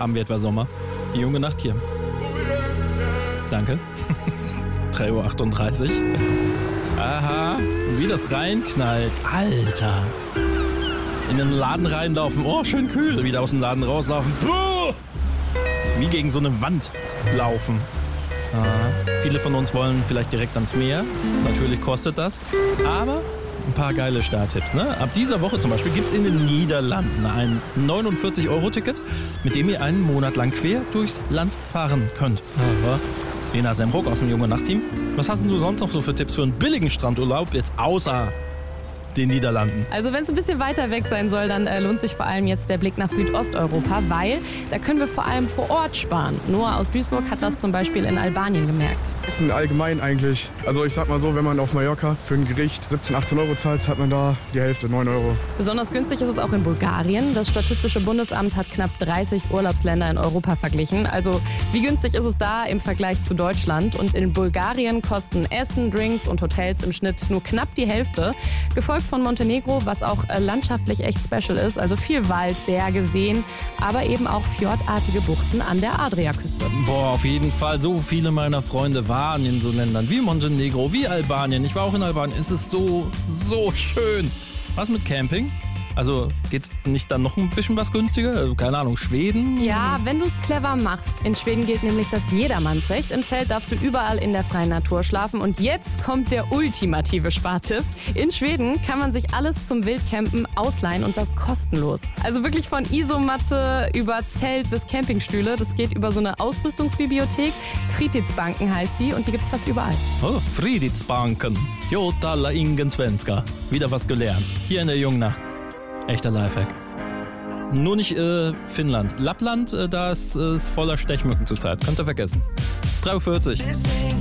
Haben wir etwa Sommer? Die junge Nacht hier. Danke. 3:38 Uhr. Aha, wie das reinknallt. Alter. In den Laden reinlaufen. Oh, schön kühl. Wieder aus dem Laden rauslaufen. Buh! Wie gegen so eine Wand laufen. Viele von uns wollen vielleicht direkt ans Meer. Natürlich kostet das. Aber ein paar geile Starttipps. Ne? Ab dieser Woche zum Beispiel gibt es in den Niederlanden ein 49-Euro-Ticket, mit dem ihr einen Monat lang quer durchs Land fahren könnt. Lena Semruck aus dem Junge Nacht-Team. Was hast denn du sonst noch so für Tipps für einen billigen Strandurlaub, jetzt außer den Niederlanden? Also wenn es ein bisschen weiter weg sein soll, dann lohnt sich vor allem jetzt der Blick nach Südosteuropa, weil da können wir vor allem vor Ort sparen. Noah aus Duisburg hat das zum Beispiel in Albanien gemerkt. Essen allgemein eigentlich. Also ich sag mal so, wenn man auf Mallorca für ein Gericht 17, 18 Euro zahlt, hat man da die Hälfte, 9 Euro. Besonders günstig ist es auch in Bulgarien. Das Statistische Bundesamt hat knapp 30 Urlaubsländer in Europa verglichen. Also wie günstig ist es da im Vergleich zu Deutschland? Und in Bulgarien kosten Essen, Drinks und Hotels im Schnitt nur knapp die Hälfte. Gefolgt von Montenegro, was auch landschaftlich echt special ist. Also viel Wald, Berge, Seen, aber eben auch fjordartige Buchten an der Adriaküste. Boah, auf jeden Fall. So viele meiner Freunde waren in so Ländern wie Montenegro, wie Albanien. Ich war auch in Albanien. Es ist so schön. Was mit Camping? Also geht's nicht dann noch ein bisschen was günstiger? Also, keine Ahnung, Schweden? Ja, wenn du es clever machst. In Schweden gilt nämlich das Jedermannsrecht. Im Zelt darfst du überall in der freien Natur schlafen. Und jetzt kommt der ultimative Spartipp. In Schweden kann man sich alles zum Wildcampen ausleihen und das kostenlos. Also wirklich von Isomatte über Zelt bis Campingstühle. Das geht über so eine Ausrüstungsbibliothek. Fritidsbanken heißt die und die gibt's fast überall. Oh, Fritidsbanken. Jotalla ingen svenska. Wieder was gelernt. Hier in der Jungen Nacht. Echter Lifehack. Nur nicht Finnland. Lappland, da ist es voller Stechmücken zurzeit. Könnt ihr vergessen. 3:40 Uhr.